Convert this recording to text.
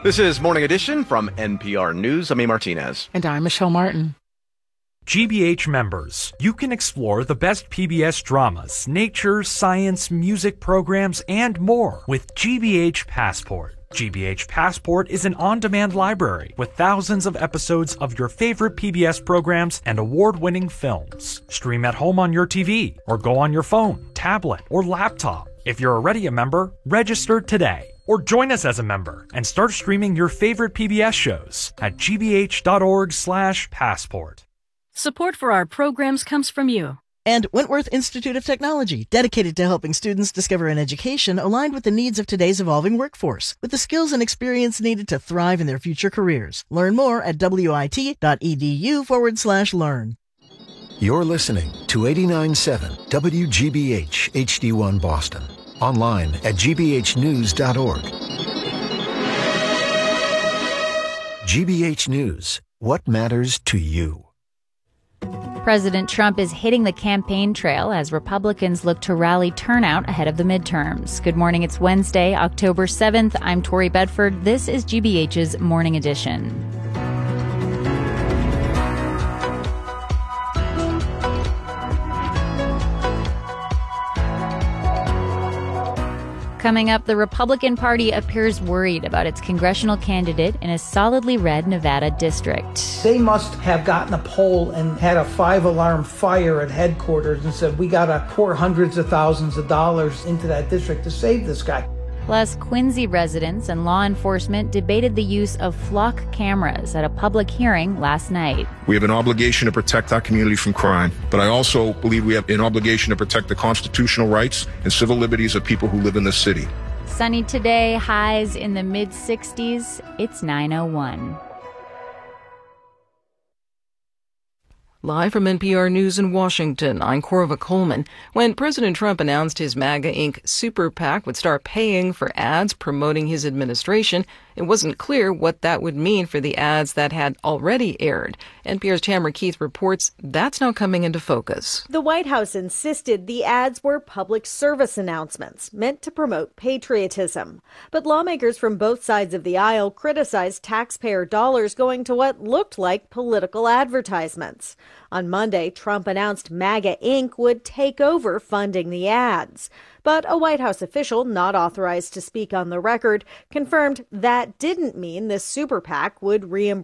This is Morning Edition from NPR News. I'm A. Martinez. And I'm Michelle Martin. GBH members, you can explore the best PBS dramas, nature, science, music programs, and more with GBH Passport. GBH Passport is an on-demand library with thousands of episodes of your favorite PBS programs and award-winning films. Stream at home on your TV or go on your phone, tablet, or laptop. If you're already a member, register today. Or join us as a member and start streaming your favorite PBS shows at gbh.org/passport. Support for our programs comes from you. And Wentworth Institute of Technology, dedicated to helping students discover an education aligned with the needs of today's evolving workforce, with the skills and experience needed to thrive in their future careers. Learn more at wit.edu/learn. You're listening to 89.7 WGBH HD1 Boston. Online at gbhnews.org. GBH News, what matters to you? President Trump is hitting the campaign trail as Republicans look to rally turnout ahead of the midterms. Good morning. It's Wednesday, October 7th. I'm Tori Bedford. This is GBH's Morning Edition. Coming up, the Republican Party appears worried about its congressional candidate in a solidly red Nevada district. They must have gotten a poll and had a 5-alarm fire at headquarters and said, we got to pour hundreds of thousands of dollars into that district to save this guy. Plus, Quincy residents and law enforcement debated the use of flock cameras at a public hearing last night. We have an obligation to protect our community from crime, but I also believe we have an obligation to protect the constitutional rights and civil liberties of people who live in this city. Sunny today, highs in the mid-60s. It's 9:01. Live from NPR News in Washington, I'm Corva Coleman. When President Trump announced his MAGA Inc. super PAC would start paying for ads promoting his administration, it wasn't clear what that would mean for the ads that had already aired. NPR's Tamara Keith reports that's now coming into focus. The White House insisted the ads were public service announcements meant to promote patriotism. But lawmakers from both sides of the aisle criticized taxpayer dollars going to what looked like political advertisements. On Monday, Trump announced MAGA Inc. would take over funding the ads. But a White House official not authorized to speak on the record confirmed that didn't mean the super PAC would reimburse